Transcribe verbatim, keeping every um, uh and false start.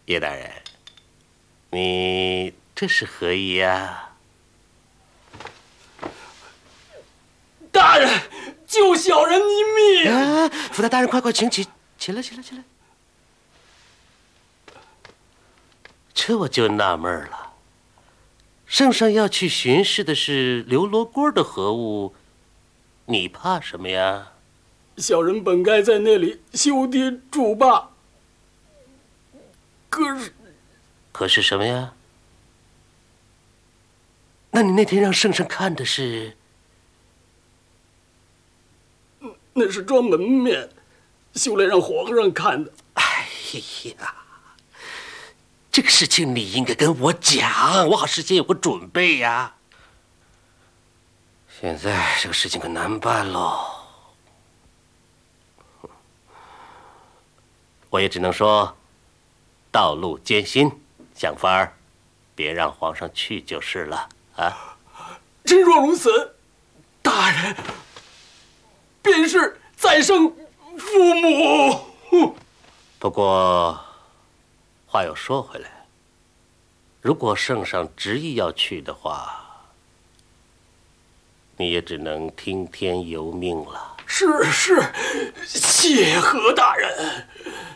叶大人，你这是何意呀？ 大人，救小人一命！ 啊，福大大人，快快请起，起来，起来，起来。这我就纳闷了，圣上要去巡视的是刘罗锅的何物，你怕什么呀？ 小人本该在那里修堤筑坝，可是， 可是什么呀？那你那天让圣上看的是？ 那是装门面，修来让皇上看的。 哎呀，这个事情你应该跟我讲，我好事先有个准备呀。现在这个事情可难办喽，我也只能说，道路艰辛，想法儿别让皇上去就是了啊。 真若如此，大人便是再生父母。 不过话又说回来，如果圣上执意要去的话，你也只能听天由命了。 是是，谢何大人。